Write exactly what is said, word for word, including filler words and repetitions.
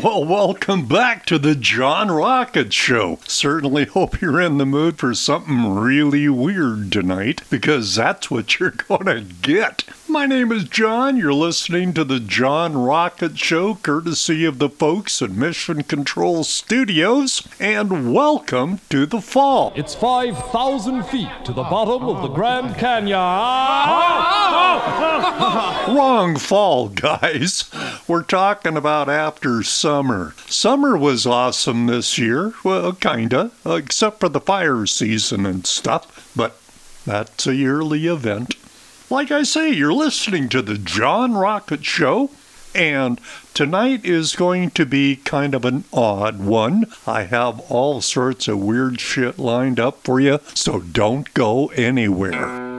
Well, welcome back to the John Rocket Show. Certainly hope you're in the mood for something really weird tonight, because that's what you're gonna get. My name is John. You're listening to the John Rocket Show, courtesy of the folks at Mission Control Studios, and welcome to the fall. It's five thousand feet to the bottom of the Grand Canyon. Wrong fall, guys. We're talking about after summer. Summer was awesome this year. Well, kinda, except for the fire season and stuff, but that's a yearly event. Like I say, you're listening to the John Rocket Show, and tonight is going to be kind of an odd one. I have all sorts of weird shit lined up for you, so don't go anywhere.